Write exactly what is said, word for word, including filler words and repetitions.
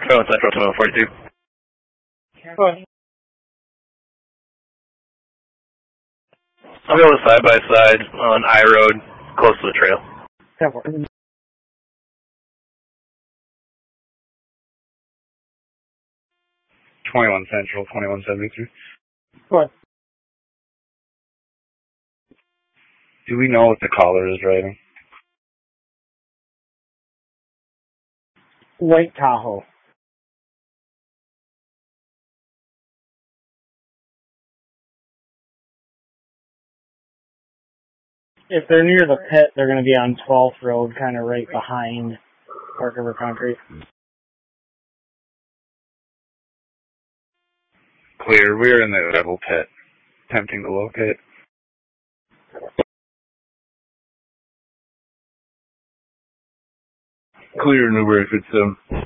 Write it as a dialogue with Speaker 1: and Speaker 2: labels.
Speaker 1: twenty-one Central, twenty-one forty-two.
Speaker 2: Go ahead.
Speaker 1: I'll go side by side on I Road, close to the trail.
Speaker 2: ten four.
Speaker 3: twenty-one Central, twenty-one seventy-three.
Speaker 2: Go ahead.
Speaker 3: Do we know what the caller is driving?
Speaker 2: White Tahoe. If they're near the pit, they're going to be on twelfth Road, kind of right behind Park River Concrete.
Speaker 3: Clear. We're in the rebel pit, attempting to locate. Clear, Newbury, good seven.